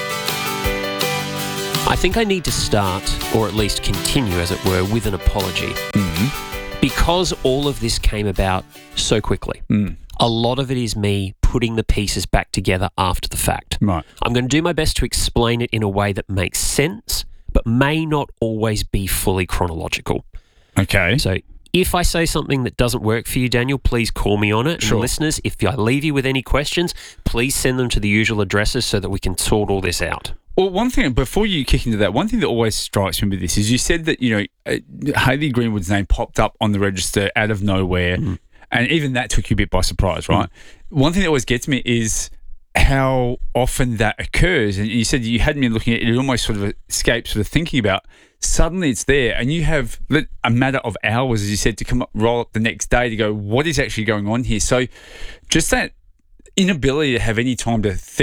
I think I need to start, or at least continue, as it were, with an apology. Because all of this came about so quickly. A lot of it is me putting the pieces back together after the fact. Right. I'm going to do my best to explain it in a way that makes sense, but may not always be fully chronological. Okay. So if I say something that doesn't work for you, Daniel, please call me on it. Sure. And listeners, if I leave you with any questions, please send them to the usual addresses so that we can sort all this out. Well, one thing, before you kick into that, one thing that always strikes me with this is you said that, Hayley Greenwood's name popped up on the register out of nowhere, and even that took you a bit by surprise, right? One thing that always gets me is how often that occurs. And you said you had me looking at it, it almost sort of escaped sort of thinking about. Suddenly it's there, and you have a matter of hours, as you said, to roll up the next day to go, what is actually going on here? So just that inability to have any time to think